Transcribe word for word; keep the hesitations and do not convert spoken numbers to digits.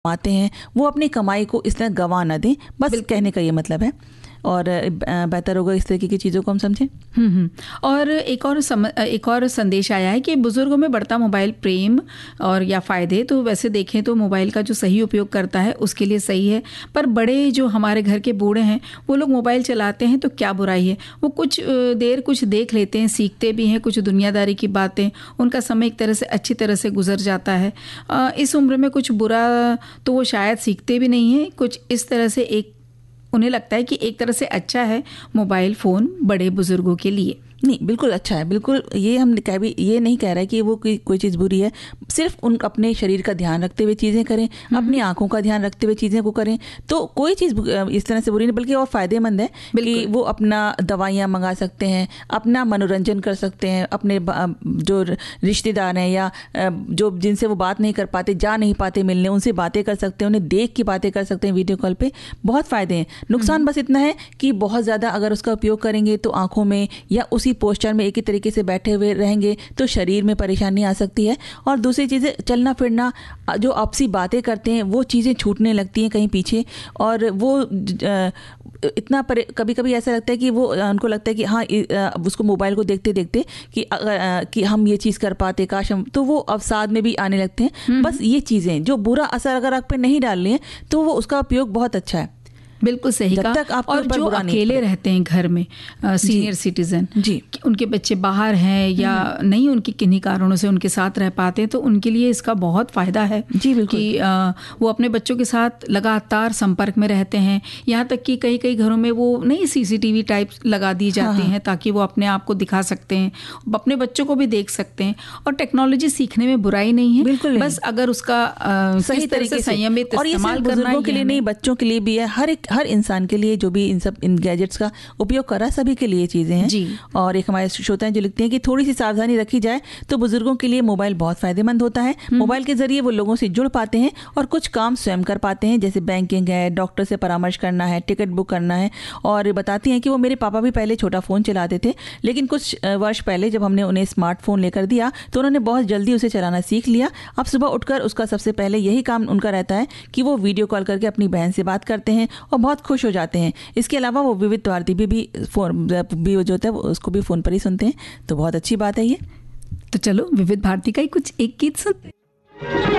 कमाते हैं वो अपनी कमाई को इस तरह गंवा ना दें, बस कहने का ये मतलब है। और बेहतर होगा इस तरीके की चीज़ों को हम समझें। हम्म और एक और सम, एक और संदेश आया है कि बुज़ुर्गों में बढ़ता मोबाइल प्रेम और या फ़ायदे, तो वैसे देखें तो मोबाइल का जो सही उपयोग करता है उसके लिए सही है, पर बड़े जो हमारे घर के बूढ़े हैं वो लोग मोबाइल चलाते हैं तो क्या बुराई है, वो कुछ देर कुछ देख लेते हैं, सीखते भी हैं कुछ दुनियादारी की बातें, उनका समय एक तरह से अच्छी तरह से गुजर जाता है। इस उम्र में कुछ बुरा तो वो शायद सीखते भी नहीं हैं, कुछ इस तरह से एक उन्हें लगता है कि एक तरह से अच्छा है मोबाइल फ़ोन बड़े बुजुर्गों के लिए। नहीं, बिल्कुल अच्छा है, बिल्कुल ये हम कह भी ये नहीं कह रहा है कि वो कोई कोई चीज़ बुरी है, सिर्फ उन अपने शरीर का ध्यान रखते हुए चीज़ें करें, अपनी आंखों का ध्यान रखते हुए चीज़ें को करें, तो कोई चीज़ इस तरह से बुरी नहीं, बल्कि और फ़ायदेमंद है कि वो अपना दवाइयाँ मंगा सकते हैं, अपना मनोरंजन कर सकते हैं, अपने जो रिश्तेदार हैं या जो जिनसे वो बात नहीं कर पाते, जा नहीं पाते मिलने, उनसे बातें कर सकते हैं, उन्हें देख के बातें कर सकते हैं वीडियो कॉल पे, बहुत फ़ायदे हैं। नुकसान बस इतना है कि बहुत ज़्यादा अगर उसका उपयोग करेंगे तो आँखों में या उसी पोस्चर में एक ही तरीके से बैठे हुए रहेंगे तो शरीर में परेशानी आ सकती है। और दूसरी चीज़ें, चलना फिरना, जो आपसी बातें करते हैं वो चीज़ें छूटने लगती हैं कहीं पीछे, और वो इतना कभी कभी ऐसा लगता है कि वो उनको लगता है कि हाँ उसको मोबाइल को देखते देखते कि अगर कि हम ये चीज़ कर पाते काश हम, तो वो अवसाद में भी आने लगते हैं। बस ये चीज़ें जो बुरा असर अगर आप पे नहीं डाल रही हैं तो वो उसका उपयोग बहुत अच्छा है। बिल्कुल सही कहा। और जो अकेले रहते हैं घर में सीनियर सिटीजन, जी, उनके बच्चे बाहर हैं या नहीं उनके किन्हीं कारणों से उनके साथ रह पाते हैं, तो उनके लिए इसका बहुत फ़ायदा है जी बिल्कुल कि आ, वो अपने बच्चों के साथ लगातार संपर्क में रहते हैं। यहाँ तक कि कई कई घरों में वो नहीं सीसीटीवी टाइप लगा दी जाती हैं ताकि वो अपने आप को दिखा सकते हैं, अपने बच्चों को भी देख सकते हैं। और टेक्नोलॉजी सीखने में बुराई नहीं है, बिल्कुल बस अगर उसका सही तरीके से संयमित इस्तेमाल करना के लिए नहीं, बच्चों के लिए भी है, हर एक हर इंसान के लिए जो भी इन सब इन गैजेट्स का उपयोग कर रहा है सभी के लिए चीज़ें हैं जी। और एक हमारे श्रोता हैं जो लिखते हैं कि थोड़ी सी सावधानी रखी जाए तो बुजुर्गों के लिए मोबाइल बहुत फायदेमंद होता है। मोबाइल के जरिए वो लोगों से जुड़ पाते हैं और कुछ काम स्वयं कर पाते हैं, जैसे बैंकिंग है, डॉक्टर से परामर्श करना है, टिकट बुक करना है। और बताती हैं कि वो मेरे पापा भी पहले छोटा फ़ोन चलाते थे, लेकिन कुछ वर्ष पहले जब हमने उन्हें स्मार्टफोन लेकर दिया तो उन्होंने बहुत जल्दी उसे चलाना सीख लिया। अब सुबह उठकर उसका सबसे पहले यही काम उनका रहता है कि वो वीडियो कॉल करके अपनी बहन से बात करते हैं और बहुत खुश हो जाते हैं। इसके अलावा वो विविध भारती भी, भी फोन भी जो होता है उसको भी फ़ोन पर ही सुनते हैं, तो बहुत अच्छी बात है ये। तो चलो विविध भारती का ही कुछ एक गीत सुनते हैं।